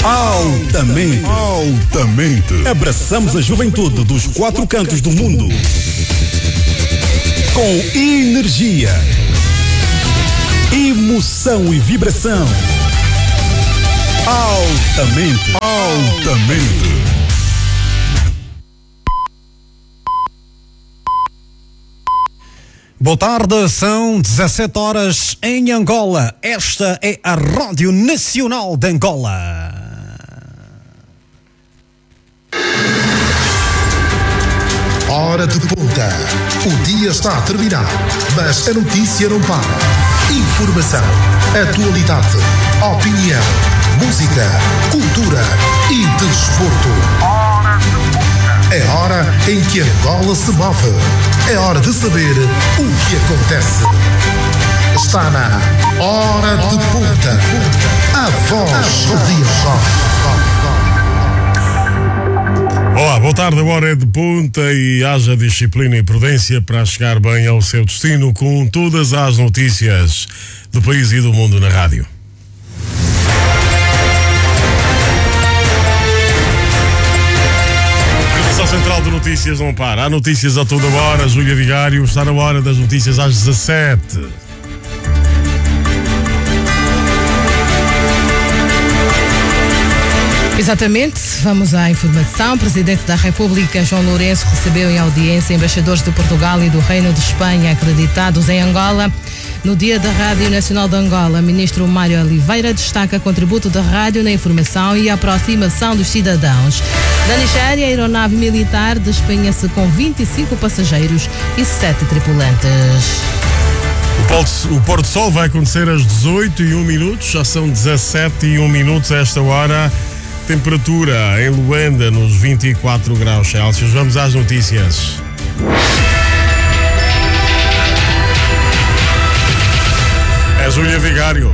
Altamente. Abraçamos a juventude dos 4 cantos do mundo. Com energia, emoção e vibração. Altamente. Boa tarde, são 17 horas em Angola. Esta é a Rádio Nacional de Angola. Hora de ponta. O dia está a terminar, mas a notícia não para. Informação, atualidade, opinião, música, cultura e desporto. É hora em que Angola se move. É hora de saber o que acontece. Está na Hora de Ponta. A voz do dia. Olá, boa tarde, agora é de ponta e haja disciplina e prudência para chegar bem ao seu destino com todas as notícias do país e do mundo na rádio. Central de Notícias não para. Há notícias a toda hora. Júlia Vigário, está na hora das notícias às 17. Exatamente, vamos à informação. O Presidente da República, João Lourenço, recebeu em audiência embaixadores de Portugal e do Reino de Espanha acreditados em Angola. No dia da Rádio Nacional de Angola, o ministro Mário Oliveira destaca o contributo da rádio na informação e a aproximação dos cidadãos. Da Nigéria, a aeronave militar despenha-se com 25 passageiros e 7 tripulantes. O Pôr do Sol vai acontecer às 18h01, já são 17h01 a esta hora. Temperatura em Luanda nos 24 graus Celsius. Vamos às notícias. É Júlia Vigário.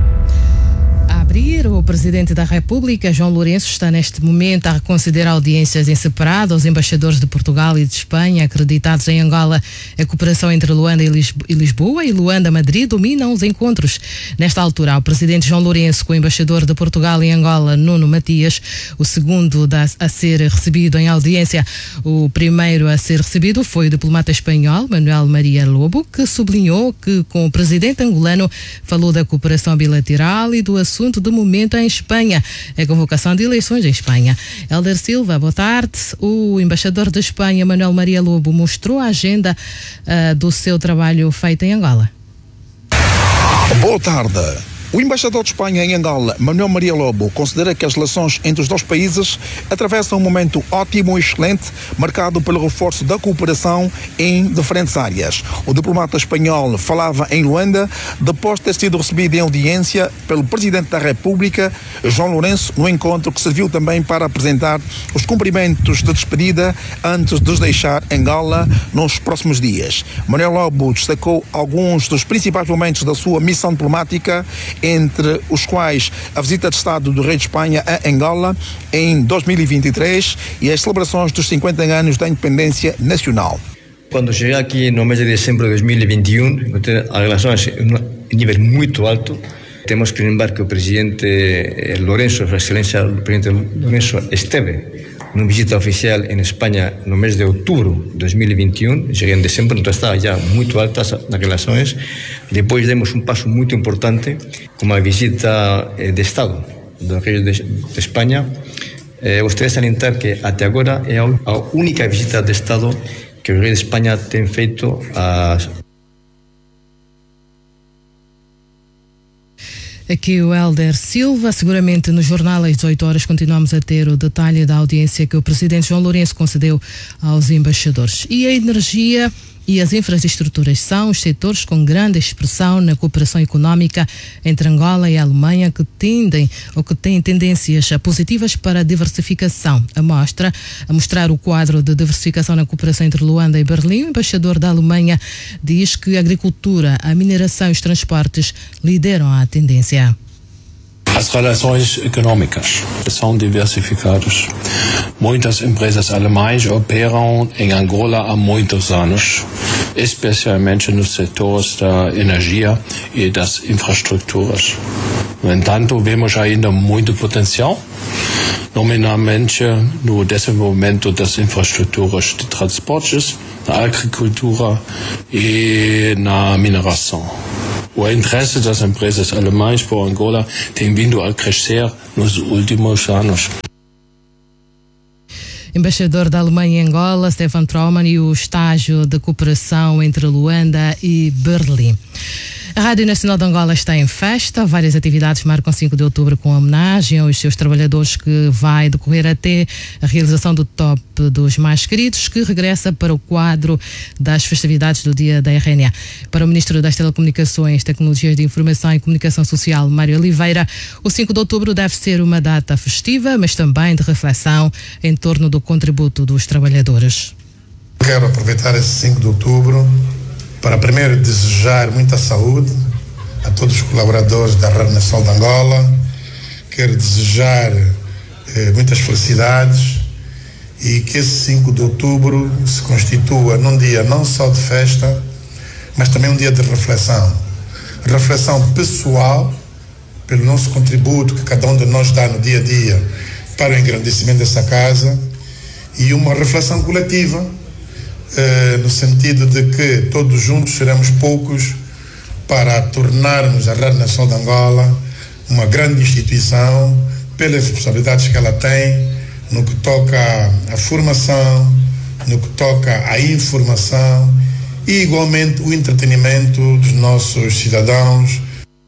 O Presidente da República, João Lourenço, está neste momento a considerar audiências em separado aos embaixadores de Portugal e de Espanha acreditados em Angola. A cooperação entre Luanda e Lisboa e Luanda-Madrid dominam os encontros. Nesta altura, o Presidente João Lourenço com o embaixador de Portugal em Angola, Nuno Matias, o segundo a ser recebido em audiência. O primeiro a ser recebido foi o diplomata espanhol, Manuel Maria Lobo, que sublinhou que com o Presidente angolano falou da cooperação bilateral e do assunto do momento em Espanha, a convocação de eleições em Espanha. Hélder Silva, boa tarde. O embaixador de Espanha, Manuel Maria Lobo, mostrou a agenda do seu trabalho feito em Angola. Boa tarde. O embaixador de Espanha em Angola, Manuel Maria Lobo, considera que as relações entre os dois países atravessam um momento ótimo e excelente, marcado pelo reforço da cooperação em diferentes áreas. O diplomata espanhol falava em Luanda depois de ter sido recebido em audiência pelo Presidente da República, João Lourenço, no encontro que serviu também para apresentar os cumprimentos de despedida antes de os deixar Angola nos próximos dias. Manuel Lobo destacou alguns dos principais momentos da sua missão diplomática, entre os quais a visita de Estado do Rei de Espanha a Angola em 2023 e as celebrações dos 50 anos da independência nacional. Quando cheguei aqui no mês de dezembro de 2021, as relações em um nível muito alto. Temos que lembrar que o Presidente Lourenço, Sua Excelência, o Presidente Lourenço, esteve numa visita oficial em Espanha no mês de outubro de 2021, cheguei em dezembro, então está já muito alta as relações. Depois demos um passo muito importante com a visita de Estado do Rei de Espanha. Gostaria de salientar que até agora é a única visita de Estado que o Rei de Espanha tem feito a... Aqui o Hélder Silva. Seguramente no jornal às 18 horas continuamos a ter o detalhe da audiência que o Presidente João Lourenço concedeu aos embaixadores. E a energia e as infraestruturas são os setores com grande expressão na cooperação económica entre Angola e a Alemanha que têm tendências positivas para a diversificação. A mostrar o quadro de diversificação na cooperação entre Luanda e Berlim, o embaixador da Alemanha diz que a agricultura, a mineração e os transportes lideram a tendência. As relações econômicas são diversificadas. Muitas empresas alemãs operam em Angola há muitos anos, especialmente nos setores da energia e das infraestruturas. No entanto, vemos ainda muito potencial, nominalmente no desenvolvimento das infraestruturas de transportes, na agricultura e na mineração. O interesse das empresas alemãs por Angola tem vindo a crescer nos últimos anos. Embaixador da Alemanha em Angola, Stefan Traumann, e o estágio de cooperação entre Luanda e Berlim. A Rádio Nacional de Angola está em festa. Várias atividades marcam 5 de outubro com homenagem aos seus trabalhadores, que vai decorrer até a realização do Top dos Mais Queridos, que regressa para o quadro das festividades do Dia da RNA. Para o Ministro das Telecomunicações, Tecnologias de Informação e Comunicação Social, Mário Oliveira, o 5 de outubro deve ser uma data festiva, mas também de reflexão em torno do contributo dos trabalhadores. Quero aproveitar esse 5 de outubro para primeiro desejar muita saúde a todos os colaboradores da Rádio Nacional de Angola. Quero desejar muitas felicidades e que esse 5 de outubro se constitua num dia não só de festa, mas também um dia de reflexão. Reflexão pessoal pelo nosso contributo que cada um de nós dá no dia a dia para o engrandecimento dessa casa, e uma reflexão coletiva no sentido de que todos juntos seremos poucos para tornarmos a Rádio Nacional de Angola uma grande instituição pelas responsabilidades que ela tem no que toca à formação, no que toca à informação e igualmente o entretenimento dos nossos cidadãos.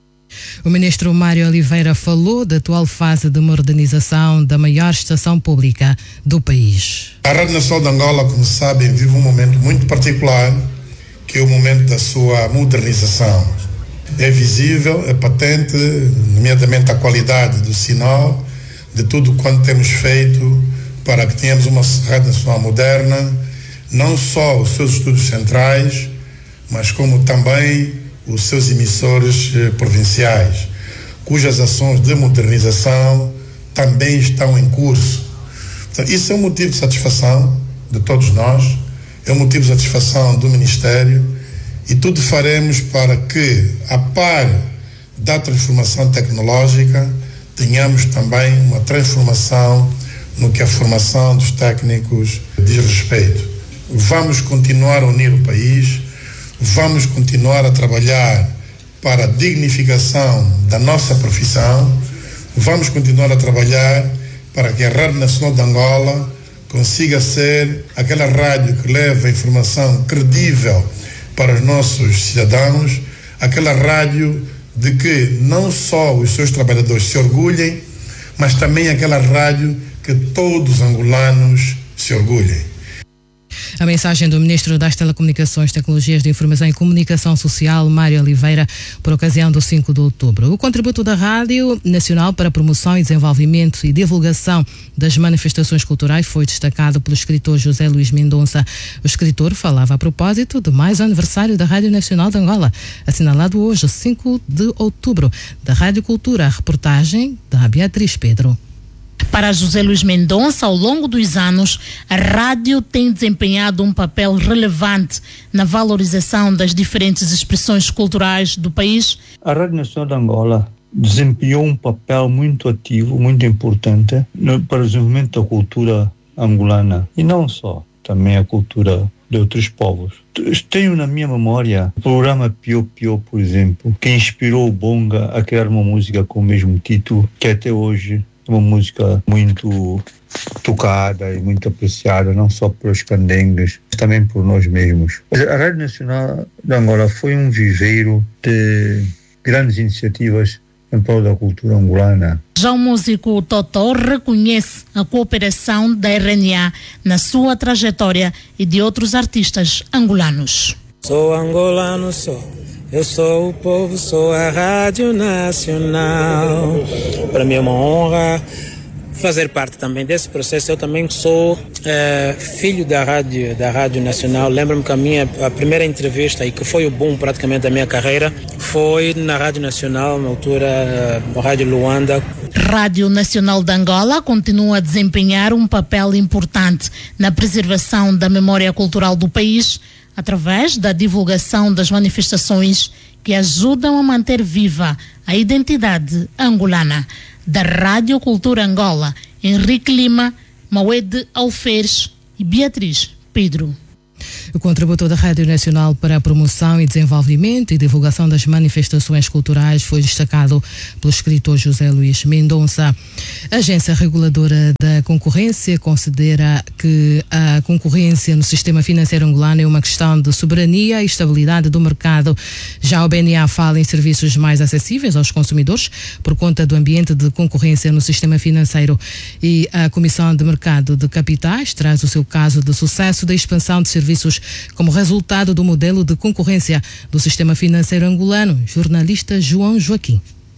O ministro Mário Oliveira falou da atual fase de modernização da maior estação pública do país. A Rádio Nacional de Angola, como sabem, vive um momento muito particular, que é o momento da sua modernização. É visível, é patente, nomeadamente a qualidade do sinal, de tudo quanto temos feito para que tenhamos uma Rádio Nacional moderna, não só os seus estúdios centrais, mas como também os seus emissores provinciais, cujas ações de modernização também estão em curso. Então, isso é um motivo de satisfação de todos nós, é um motivo de satisfação do Ministério, e tudo faremos para que, a par da transformação tecnológica, tenhamos também uma transformação no que a formação dos técnicos diz respeito. Vamos continuar a unir o país, vamos continuar a trabalhar para a dignificação da nossa profissão, vamos continuar a trabalhar para que a Rádio Nacional de Angola consiga ser aquela rádio que leva informação credível para os nossos cidadãos, aquela rádio de que não só os seus trabalhadores se orgulhem, mas também aquela rádio que todos os angolanos se orgulhem. A mensagem do Ministro das Telecomunicações, Tecnologias de Informação e Comunicação Social, Mário Oliveira, por ocasião do 5 de outubro. O contributo da Rádio Nacional para a promoção e desenvolvimento e divulgação das manifestações culturais foi destacado pelo escritor José Luís Mendonça. O escritor falava a propósito do mais aniversário da Rádio Nacional de Angola, assinalado hoje, 5 de outubro, da Rádio Cultura. A reportagem da Beatriz Pedro. Para José Luís Mendonça, ao longo dos anos, a rádio tem desempenhado um papel relevante na valorização das diferentes expressões culturais do país. A Rádio Nacional de Angola desempenhou um papel muito ativo, muito importante para o desenvolvimento da cultura angolana. E não só, também a cultura de outros povos. Tenho na minha memória o programa Pio Pio, por exemplo, que inspirou o Bonga a criar uma música com o mesmo título, que até hoje uma música muito tocada e muito apreciada, não só pelos candengues, mas também por nós mesmos. A Rádio Nacional de Angola foi um viveiro de grandes iniciativas em prol da cultura angolana. Já o músico Totó reconhece a cooperação da RNA na sua trajetória e de outros artistas angolanos. Sou angolano, eu sou o povo, sou a Rádio Nacional. Para mim é uma honra fazer parte também desse processo. Eu também sou filho da Rádio Nacional. Lembro-me que a primeira entrevista, e que foi o boom praticamente da minha carreira, foi na Rádio Nacional, na altura, a Rádio Luanda. Rádio Nacional de Angola continua a desempenhar um papel importante na preservação da memória cultural do país, através da divulgação das manifestações que ajudam a manter viva a identidade angolana. Da Rádio Cultura Angola, Henrique Lima, Mauede Alferes e Beatriz Pedro. O contributo da Rádio Nacional para a promoção e desenvolvimento e divulgação das manifestações culturais foi destacado pelo escritor José Luís Mendonça. A Agência Reguladora da Concorrência considera que a concorrência no sistema financeiro angolano é uma questão de soberania e estabilidade do mercado. Já o BNA fala em serviços mais acessíveis aos consumidores por conta do ambiente de concorrência no sistema financeiro. E a Comissão de Mercado de Capitais traz o seu caso de sucesso da expansão de serviços como resultado do modelo de concorrência do sistema financeiro angolano. Jornalista João Joaquim.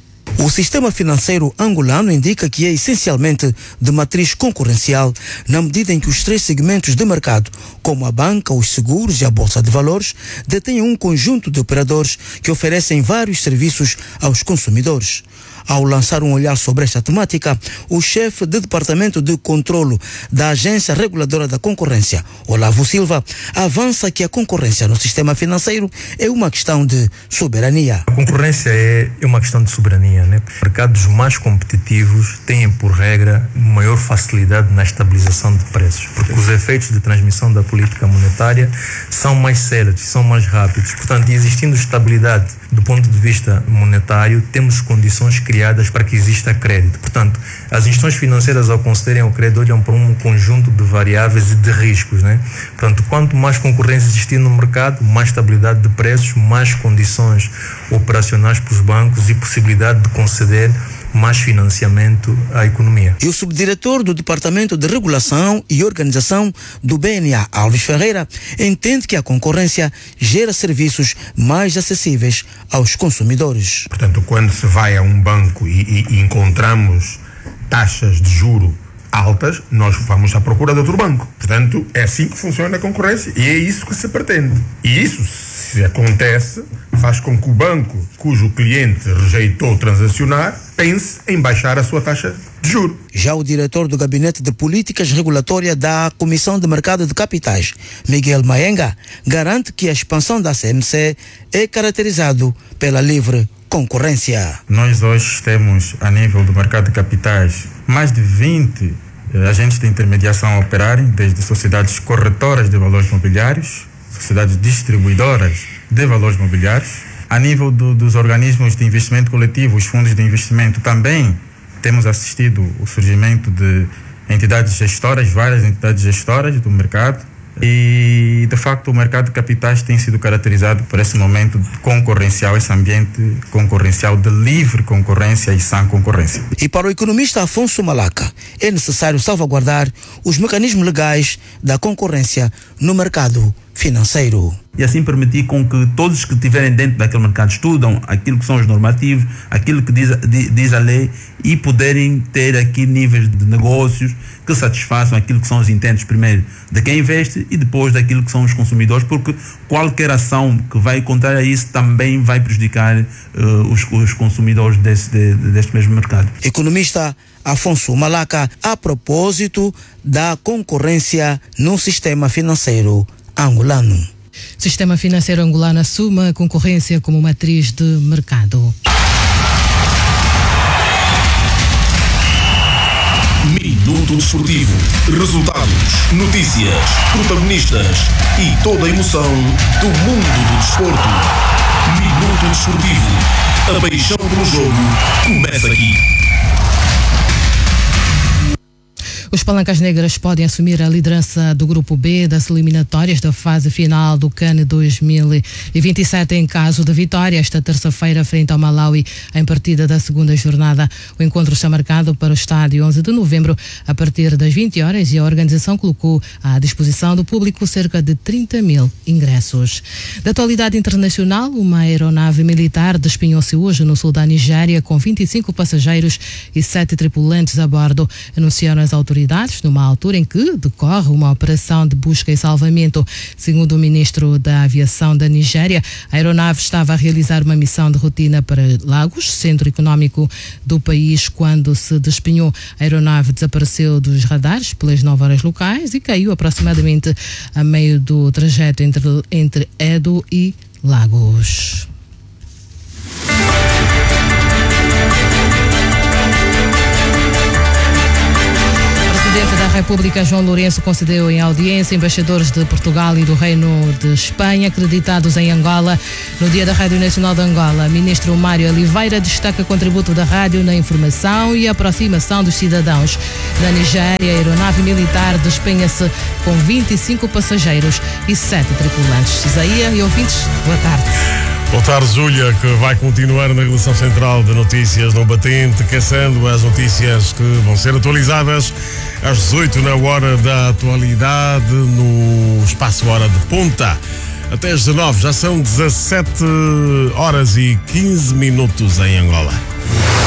O sistema financeiro angolano indica que é essencialmente de matriz concorrencial, na medida em que os três segmentos de mercado, como a banca, os seguros e a bolsa de valores, detêm um conjunto de operadores que oferecem vários serviços aos consumidores. Ao lançar um olhar sobre esta temática, o chefe de Departamento de Controlo da Agência Reguladora da Concorrência, Olavo Silva, avança que a concorrência no sistema financeiro é uma questão de soberania. A concorrência é uma questão de soberania, né? Mercados mais competitivos têm, por regra, maior facilidade na estabilização de preços, porque os efeitos de transmissão da política monetária são mais céleres, são mais rápidos. Portanto, existindo estabilidade do ponto de vista monetário, temos condições criadas para que exista crédito. Portanto, as instituições financeiras, ao concederem o crédito, olham para um conjunto de variáveis e de riscos, né? Portanto, quanto mais concorrência existir no mercado, mais estabilidade de preços, mais condições operacionais para os bancos e possibilidade de conceder mais financiamento à economia. E o subdiretor do Departamento de Regulação e Organização do BNA, Alves Ferreira, entende que a concorrência gera serviços mais acessíveis aos consumidores. Portanto, quando se vai a um banco e encontramos taxas de juro altas, nós vamos à procura de outro banco. Portanto, é assim que funciona a concorrência e é isso que se pretende. E isso, se acontece, faz com que o banco cujo cliente rejeitou transacionar pense em baixar a sua taxa de juro. Já o diretor do Gabinete de Políticas Regulatórias da Comissão de Mercado de Capitais, Miguel Maenga, garante que a expansão da CMC é caracterizado pela livre concorrência. Nós hoje temos, a nível do mercado de capitais, mais de 20 agentes de intermediação a operarem, desde sociedades corretoras de valores mobiliários, sociedades distribuidoras de valores mobiliários. A nível dos organismos de investimento coletivo, os fundos de investimento, também temos assistido o surgimento de entidades gestoras, várias entidades gestoras do mercado. E, de facto, o mercado de capitais tem sido caracterizado por esse momento concorrencial, esse ambiente concorrencial de livre concorrência e sã concorrência. E para o economista Afonso Malaca, é necessário salvaguardar os mecanismos legais da concorrência no mercado financeiro. E assim permitir com que todos os que estiverem dentro daquele mercado estudam aquilo que são os normativos, aquilo que diz a lei e poderem ter aqui níveis de negócios que satisfaçam aquilo que são os intentos, primeiro, de quem investe e depois daquilo que são os consumidores, porque qualquer ação que vai contrária a isso também vai prejudicar os consumidores deste mesmo mercado. Economista Afonso Malaca, a propósito da concorrência no sistema financeiro angolano. Sistema financeiro angolano assume a concorrência como matriz de mercado. Minuto Desportivo. Resultados, notícias, protagonistas e toda a emoção do mundo do desporto. Minuto Desportivo. A paixão pelo jogo começa aqui. Os Palancas Negras podem assumir a liderança do Grupo B das eliminatórias da fase final do CAN 2027 em caso de vitória esta terça-feira frente ao Malawi em partida da segunda jornada. O encontro está marcado para o estádio 11 de novembro a partir das 20 horas e a organização colocou à disposição do público cerca de 30 mil ingressos. Da atualidade internacional, uma aeronave militar despenhou-se hoje no sul da Nigéria com 25 passageiros e 7 tripulantes a bordo, anunciaram as autoridades numa altura em que decorre uma operação de busca e salvamento. Segundo o ministro da Aviação da Nigéria, a aeronave estava a realizar uma missão de rotina para Lagos, centro econômico do país, quando se despenhou. A aeronave desapareceu dos radares pelas 9 horas locais e caiu aproximadamente a meio do trajeto entre Edo e Lagos. República, João Lourenço, concedeu em audiência embaixadores de Portugal e do Reino de Espanha acreditados em Angola no Dia da Rádio Nacional de Angola. Ministro Mário Oliveira destaca o contributo da rádio na informação e aproximação dos cidadãos. Na Nigéria, a aeronave militar despenha-se com 25 passageiros e 7 tripulantes. Isaías e ouvintes, boa tarde. Boa tarde, Júlia, que vai continuar na redação central de notícias no Batente, caçando as notícias que vão ser atualizadas às 18 na hora da atualidade, no espaço Hora de Ponta. Até às 19, já são 17 horas e 15 minutos em Angola.